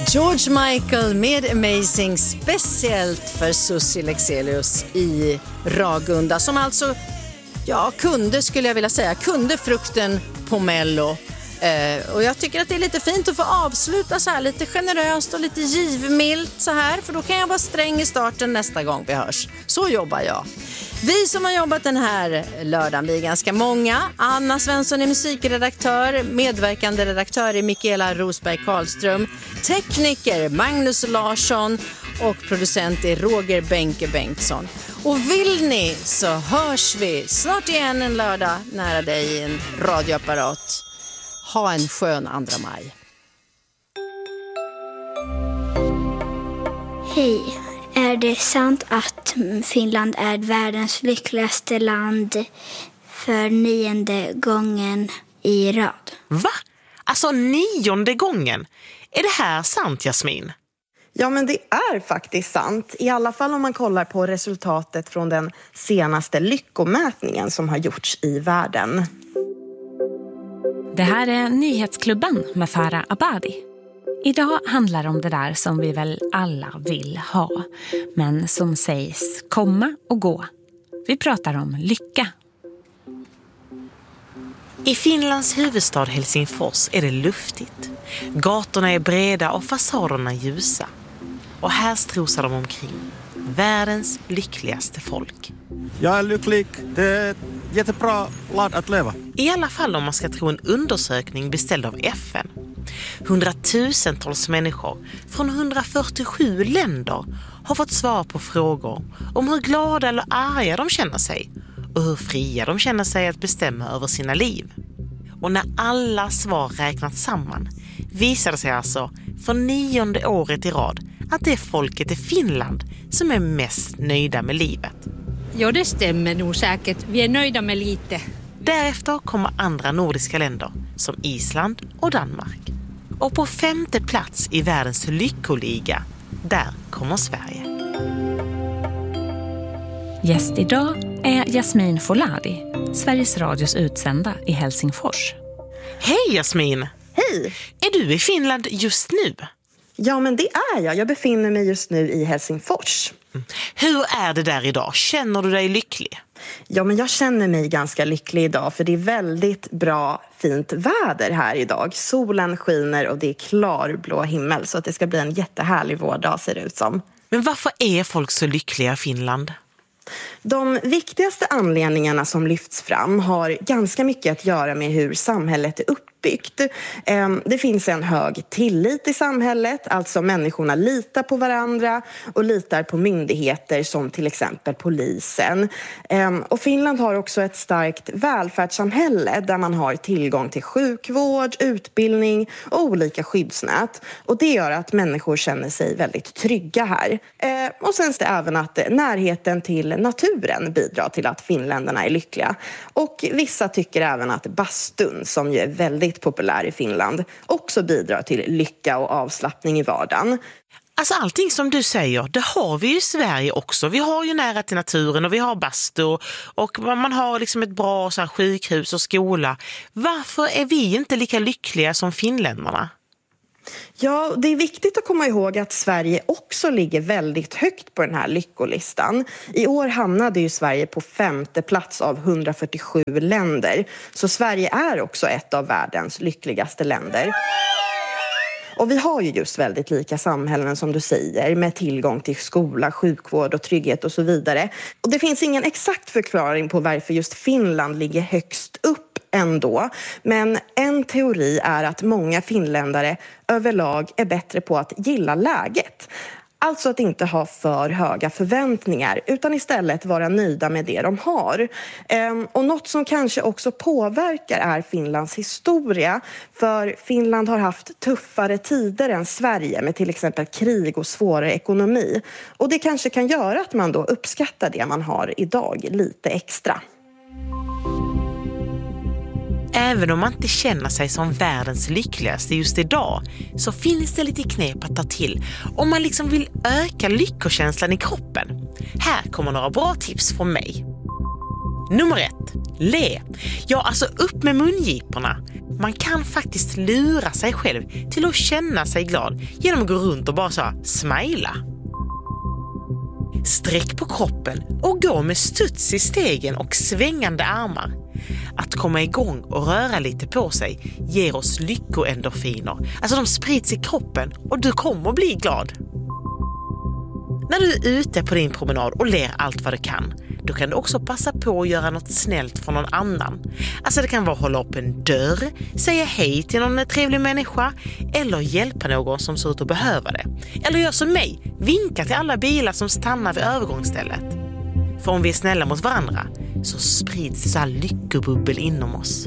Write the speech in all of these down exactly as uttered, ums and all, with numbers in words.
George Michael med Amazing, speciellt för Susie Lexelius i Ragunda, som alltså, ja, kunde, skulle jag vilja säga, kunde frukten på Mello. Eh, och jag tycker att det är lite fint att få avsluta så här lite generöst och lite givmilt så här, för då kan jag vara sträng i starten nästa gång vi hörs. Så jobbar jag. Vi som har jobbat den här lördagen, vi är ganska många. Anna Svensson är musikredaktör, medverkande redaktör är Mikaela Rosberg Karlström, tekniker Magnus Larsson och producent är Roger Benke Bengtsson. Och vill ni så hörs vi snart igen en lördag nära dig i en radioapparat. Ha en skön andra maj. Hej, är det sant att Finland är världens lyckligaste land för nionde gången i rad? Va? Alltså nionde gången? Är det här sant, Jasmin? Ja, men det är faktiskt sant. I alla fall om man kollar på resultatet från den senaste lyckomätningen som har gjorts i världen. Det här är Nyhetsklubben med Farah Abadi. Idag handlar det om det där som vi väl alla vill ha, men som sägs komma och gå. Vi pratar om lycka. I Finlands huvudstad Helsingfors är det luftigt. Gatorna är breda och fasaderna ljusa. Och här strosar de omkring. Världens lyckligaste folk. Jag är lycklig. Det är ett jättebra land att leva. I alla fall om man ska tro en undersökning beställd av F N. Hundratusentals människor från hundrafyrtiosju länder har fått svar på frågor om hur glada eller arga de känner sig och hur fria de känner sig att bestämma över sina liv. Och när alla svar räknats samman visar det sig alltså för nionde året i rad att det är folket i Finland som är mest nöjda med livet. Ja, det stämmer nog säkert. Vi är nöjda med lite. Därefter kommer andra nordiska länder som Island och Danmark. Och på femte plats i världens lyckoliga, där kommer Sverige. Gäst idag är Jasmin Foladi, Sveriges Radios utsända i Helsingfors. Hej Jasmin! Hej! Är du i Finland just nu? Ja, men det är jag. Jag befinner mig just nu i Helsingfors. Mm. Hur är det där idag? Känner du dig lycklig? Ja, men jag känner mig ganska lycklig idag för det är väldigt bra, fint väder här idag. Solen skiner och det är klarblå himmel så att det ska bli en jättehärlig vårdag ser det ut som. Men varför är folk så lyckliga i Finland? De viktigaste anledningarna som lyfts fram har ganska mycket att göra med hur samhället är uppbyggt. Det finns en hög tillit i samhället, alltså människorna litar på varandra och litar på myndigheter som till exempel polisen. Och Finland har också ett starkt välfärdssamhälle där man har tillgång till sjukvård, utbildning och olika skyddsnät. Och det gör att människor känner sig väldigt trygga här. Och sen är det även att närheten till naturen bidrar till att finländarna är lyckliga. Och vissa tycker även att bastun, som ju är väldigt populär i Finland, också bidrar till lycka och avslappning i vardagen. Alltså allting som du säger, det har vi ju i Sverige också. Vi har ju nära till naturen och vi har bastu och man har liksom ett bra så här, sjukhus och skola. Varför är vi inte lika lyckliga som finländarna? Ja, det är viktigt att komma ihåg att Sverige också ligger väldigt högt på den här lyckolistan. I år hamnade ju Sverige på femte plats av hundrafyrtiosju länder. Så Sverige är också ett av världens lyckligaste länder. Och vi har ju just väldigt lika samhällen som du säger med tillgång till skola, sjukvård och trygghet och så vidare. Och det finns ingen exakt förklaring på varför just Finland ligger högst upp ändå. Men en teori är att många finländare överlag är bättre på att gilla läget. Alltså att inte ha för höga förväntningar utan istället vara nöjda med det de har. Och något som kanske också påverkar är Finlands historia. För Finland har haft tuffare tider än Sverige med till exempel krig och svårare ekonomi. Och det kanske kan göra att man då uppskattar det man har idag lite extra. Även om man inte känner sig som världens lyckligaste just idag så finns det lite knep att ta till om man liksom vill öka lyckokänslan i kroppen. Här kommer några bra tips från mig. Nummer ett. Le. Ja, alltså upp med mungiporna. Man kan faktiskt lura sig själv till att känna sig glad genom att gå runt och bara så smila. Sträck på kroppen och gå med studs i stegen och svängande armar. Att komma igång och röra lite på sig ger oss lyckoendorfiner. Alltså de sprids i kroppen och du kommer bli glad. När du är ute på din promenad och ler allt vad du kan, då kan du också passa på att göra något snällt för någon annan. Alltså det kan vara att hålla upp en dörr, säga hej till någon trevlig människa eller hjälpa någon som ser ut att behöva det. Eller gör som mig, vinka till alla bilar som stannar vid övergångsstället. För om vi är snälla mot varandra så sprids det så här lyckobubbel inom oss.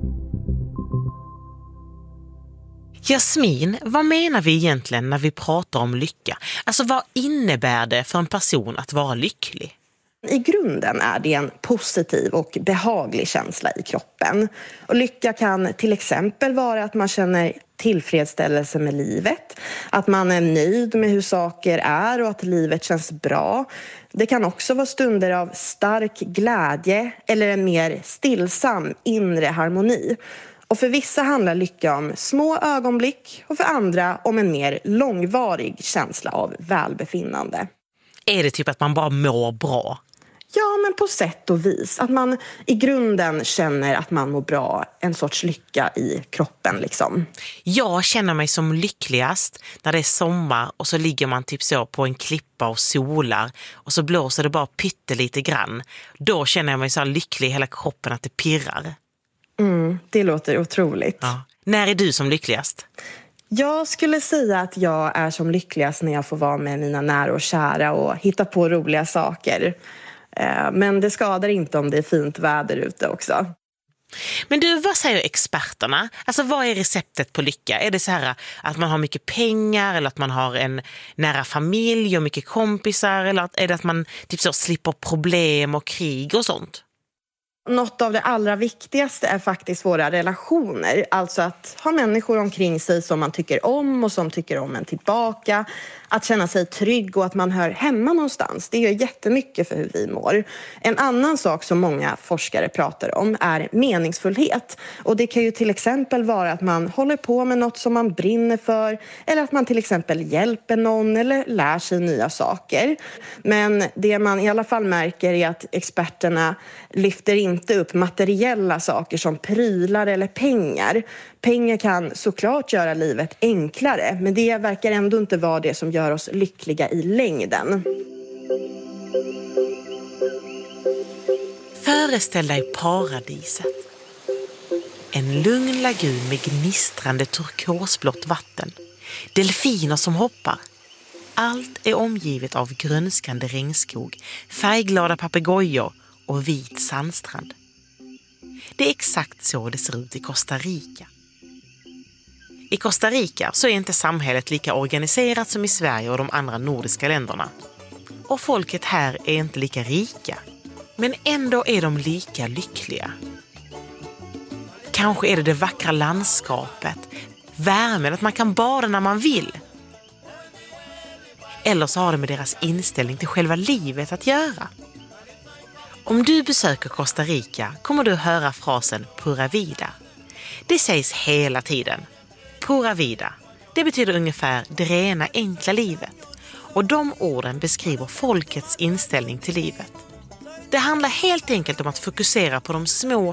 Jasmin, vad menar vi egentligen när vi pratar om lycka? Alltså vad innebär det för en person att vara lycklig? I grunden är det en positiv och behaglig känsla i kroppen. Och lycka kan till exempel vara att man känner tillfredsställelse med livet, att man är nöjd med hur saker är och att livet känns bra. Det kan också vara stunder av stark glädje eller en mer stillsam inre harmoni. Och för vissa handlar lycka om små ögonblick och för andra om en mer långvarig känsla av välbefinnande. Är det typ att man bara mår bra? Ja, men på sätt och vis. Att man i grunden känner att man mår bra. En sorts lycka i kroppen liksom. Jag känner mig som lyckligast när det är sommar och så ligger man typ så på en klippa och solar. Och så blåser det bara pyttelite grann. Då känner jag mig så lycklig i hela kroppen att det pirrar. Mm, det låter otroligt. Ja. När är du som lyckligast? Jag skulle säga att jag är som lyckligast när jag får vara med mina nära och kära och hitta på roliga saker. Men det skadar inte om det är fint väder ute också. Men du, vad säger experterna? Alltså vad är receptet på lycka? Är det så här att man har mycket pengar eller att man har en nära familj och mycket kompisar? Eller är det att man typ så slipper problem och krig och sånt? Något av det allra viktigaste är faktiskt våra relationer. Alltså att ha människor omkring sig som man tycker om och som tycker om en tillbaka. Att känna sig trygg och att man hör hemma någonstans. Det gör jättemycket för hur vi mår. En annan sak som många forskare pratar om är meningsfullhet. Och det kan ju till exempel vara att man håller på med något som man brinner för. Eller att man till exempel hjälper någon eller lär sig nya saker. Men det man i alla fall märker är att experterna lyfter inte upp materiella saker som prylar eller pengar. Pengar kan såklart göra livet enklare, men det verkar ändå inte vara det som gör oss lyckliga i längden. Föreställ dig paradiset. En lugn lagun med gnistrande turkosblått vatten. Delfiner som hoppar. Allt är omgivet av grönskande regnskog, färgglada papegojor och vit sandstrand. Det är exakt så det ser ut i Costa Rica. I Costa Rica så är inte samhället lika organiserat som i Sverige och de andra nordiska länderna. Och folket här är inte lika rika. Men ändå är de lika lyckliga. Kanske är det det vackra landskapet, värmen, att man kan bada när man vill. Eller så har det med deras inställning till själva livet att göra. Om du besöker Costa Rica kommer du höra frasen Pura Vida. Det sägs hela tiden. Pura Vida, det betyder ungefär det rena enkla livet. Och de orden beskriver folkets inställning till livet. Det handlar helt enkelt om att fokusera på de små